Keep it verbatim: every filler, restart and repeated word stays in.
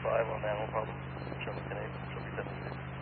five on that, no problem. Show me ten eight, show me seven six.